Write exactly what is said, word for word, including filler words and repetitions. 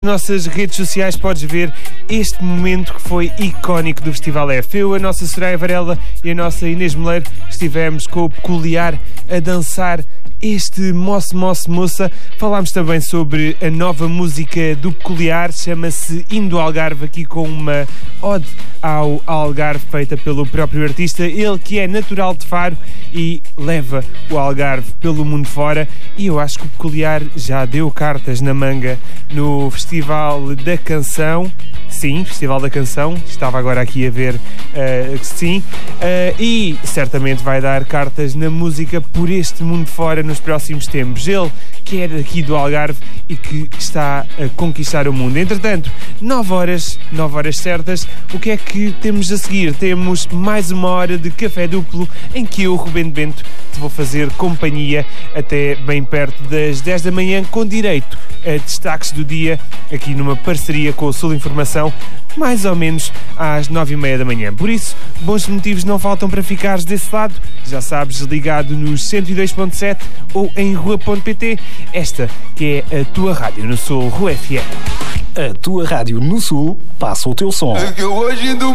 Nossas redes sociais podes ver este momento que foi icónico do Festival F. Eu, a nossa Soraya Varela e a nossa Inês Meleiro estivemos com o Peculiar a dançar este Moço, Moço, Moça. Falámos também sobre a nova música do Peculiar, chama-se Indo ao Algarve, aqui com uma ode ao Algarve feita pelo próprio artista, ele que é natural de Faro e leva o Algarve pelo mundo fora. E eu acho que o Peculiar já deu cartas na manga no Festival da Canção. Sim, Festival da Canção, estava agora aqui a ver uh, que sim, uh, e certamente vai dar cartas na música por este mundo fora nos próximos tempos. Ele que é daqui do Algarve e que está a conquistar o mundo. Entretanto, nove horas, nove horas certas, o que é que temos a seguir? Temos mais uma hora de café duplo em que eu, Rubén Bento, te vou fazer companhia até bem perto das dez da manhã, com direito a destaques do dia, aqui numa parceria com o Sul Informação, mais ou menos às nove e meia da manhã. Por isso, bons motivos não faltam para ficares desse lado. Já sabes, ligado nos cento e dois ponto sete ou em rua ponto pt. Esta que é a tua rádio no Sul, Rua F M. A tua rádio no Sul passa o teu som.